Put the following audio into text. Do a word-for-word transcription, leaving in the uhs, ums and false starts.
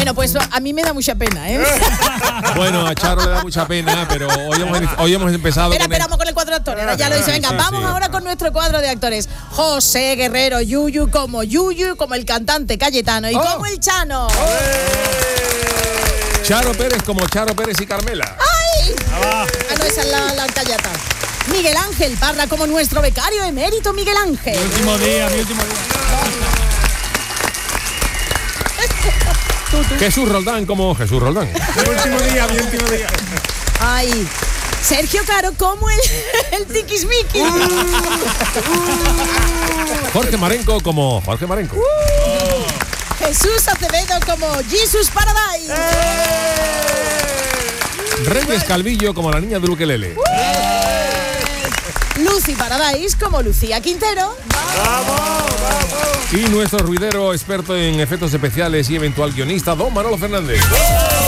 Bueno, pues a mí me da mucha pena, ¿eh? Bueno, a Charo le da mucha pena, pero hoy hemos, hoy hemos empezado. Espera, con el... esperamos con el cuadro de actores. Ahora ya lo dice. Venga, Sí, vamos sí. ahora con nuestro cuadro de actores. José Guerrero Yuyu como Yuyu, como el cantante Cayetano y Oh. como el Chano. Charo Pérez como Charo Pérez y Carmela. ¡Ay! Ah, no, esa es la, la Cayeta. Miguel Ángel Parra como nuestro becario emérito Miguel Ángel. Mi último día, mi último día. Jesús Roldán como Jesús Roldán. Mi último día, mi último día. Ay. Sergio Caro como el, el Tiquismiquis. Jorge Marenco como Jorge Marenco. Jesús Acevedo como Jesus Paradise. Reyes Calvillo como la niña de ukelele. Lucy Paradise como Lucía Quintero. Y nuestro ruidero experto en efectos especiales y eventual guionista, don Manolo Fernández.